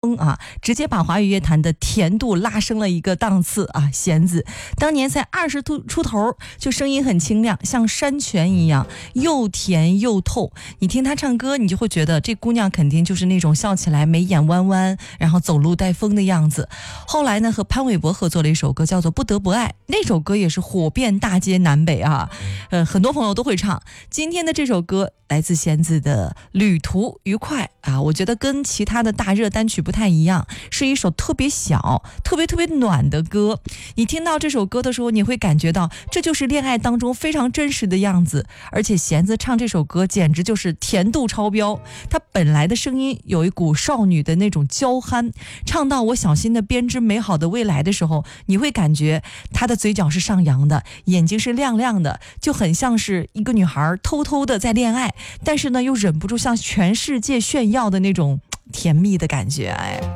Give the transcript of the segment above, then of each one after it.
风啊，直接把华语乐坛的甜度拉升了一个档次啊。弦子当年才20出头，就声音很清亮，像山泉一样，又甜又透。你听她唱歌，你就会觉得这姑娘肯定就是那种笑起来眉眼弯弯，然后走路带风的样子。后来呢，和潘玮柏合作了一首歌叫做《不得不爱》，那首歌也是火遍大街南北啊，很多朋友都会唱。今天的这首歌来自弦子的《旅途愉快》啊，我觉得跟其他的大热单曲不太一样，是一首特别小、特别暖的歌。你听到这首歌的时候，你会感觉到这就是恋爱当中非常真实的样子。而且弦子唱这首歌简直就是甜度超标，她本来的声音有一股少女的那种娇憨，唱到我小心的编织美好的未来的时候，你会感觉她的嘴角是上扬的，眼睛是亮亮的，就很像是一个女孩偷偷的在恋爱，但是呢又忍不住向全世界炫耀的那种甜蜜的感觉。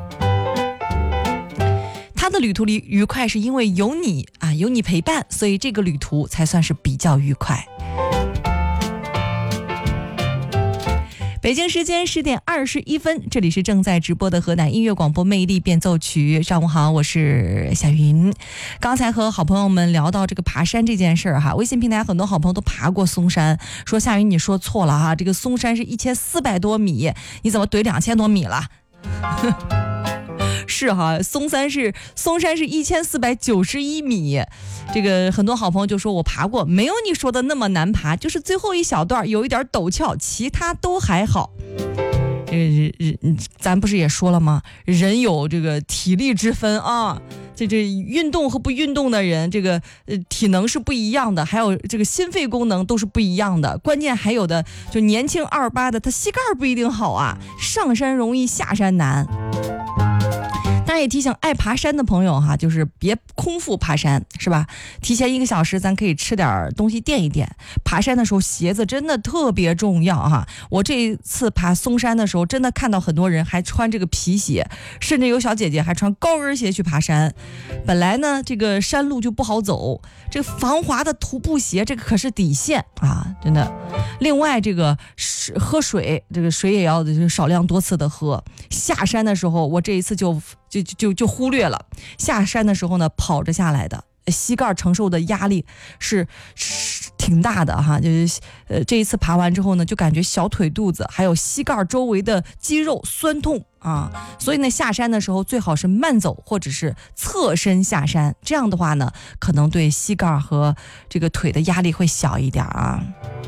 他的旅途里愉快是因为有你啊，有你陪伴，所以这个旅途才算是比较愉快。北京时间10点21分，这里是正在直播的河南音乐广播魅力变奏曲。上午好，我是夏云。刚才和好朋友们聊到这个爬山这件事儿哈，微信平台很多好朋友都爬过松山，说夏云你说错了哈，这个松山是1400多米，你怎么怼2000多米了？是哈，松山是1491米，这个很多好朋友就说我爬过，没有你说的那么难爬，就是最后一小段有一点陡峭，其他都还好。咱不是也说了吗？人有这个体力之分啊，这运动和不运动的人，这个体能是不一样的，还有这个心肺功能都是不一样的。关键还有的就年轻28的，他膝盖不一定好啊，上山容易下山难。当然也提醒爱爬山的朋友哈，就是别空腹爬山，是吧？提前1个小时咱可以吃点东西垫一垫。爬山的时候鞋子真的特别重要哈。我这一次爬松山的时候，真的看到很多人还穿这个皮鞋，甚至有小姐姐还穿高跟鞋去爬山。本来呢这个山路就不好走，这个防滑的徒步鞋这个可是底线啊，真的。另外这个喝水，这个水也要少量多次的喝。下山的时候我这一次就忽略了，下山的时候呢跑着下来的，膝盖承受的压力是挺大的哈。就是这一次爬完之后呢，就感觉小腿肚子还有膝盖周围的肌肉酸痛啊，所以呢下山的时候最好是慢走或者是侧身下山，这样的话呢可能对膝盖和这个腿的压力会小一点啊。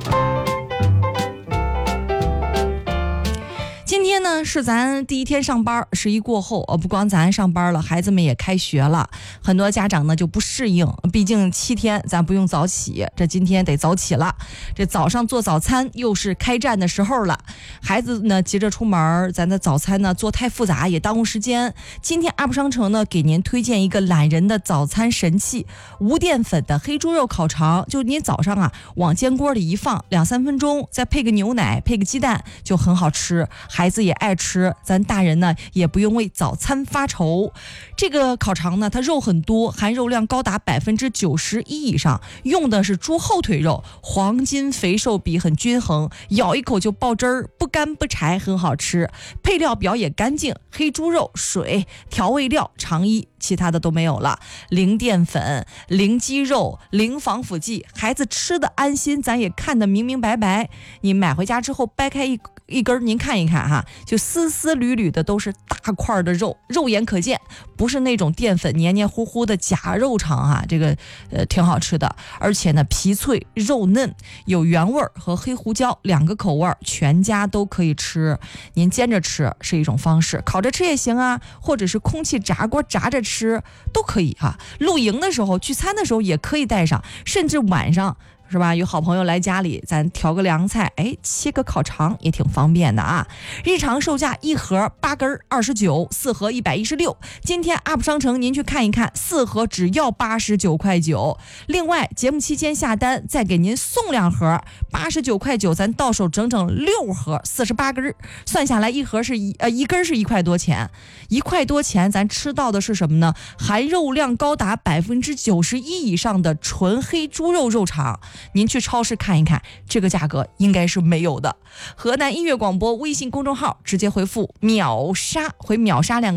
今天呢是咱第一天上班，11过后不光咱上班了，孩子们也开学了，很多家长呢就不适应，毕竟7天咱不用早起，这今天得早起了。这早上做早餐又是开战的时候了，孩子呢急着出门，咱的早餐呢做太复杂也耽误时间。今天 UP 商城呢给您推荐一个懒人的早餐神器，无淀粉的黑猪肉烤肠，就您早上啊往煎锅里一放2-3分钟，再配个牛奶配个鸡蛋就很好吃，孩子也爱吃，咱大人呢也不用为早餐发愁。这个烤肠呢它肉很多，含肉量高达91%以上，用的是猪后腿肉，黄金肥瘦比很均衡，咬一口就爆汁儿，不干不柴，很好吃。配料表也干净，黑猪肉、水、调味料、肠衣，其他的都没有了，零淀粉、零鸡肉、零防腐剂，孩子吃的安心，咱也看得明明白白。你买回家之后掰开一根您看一看哈，就丝丝缕缕的都是大块的肉，肉眼可见，不是那种淀粉黏黏糊糊的假肉肠啊，这个挺好吃的，而且呢皮脆肉嫩，有原味和黑胡椒2个口味，全家都可以吃。您煎着吃是一种方式，烤着吃也行啊，或者是空气炸锅炸着吃都可以哈。露营的时候聚餐的时候也可以带上，甚至晚上是吧？有好朋友来家里，咱调个凉菜，切个烤肠也挺方便的啊。日常售价1盒8根29，4盒116。今天 UP 商城您去看一看，4盒只要89.9块。另外节目期间下单再给您送2盒，89.9块，咱到手整整6盒48根，算下来一根是1块多钱，1块多钱咱吃到的是什么呢？含肉量高达91%以上的纯黑猪肉肉肠。您去超市看一看，这个价格应该是没有的。河南音乐广播微信公众号直接回复秒杀，回秒杀2个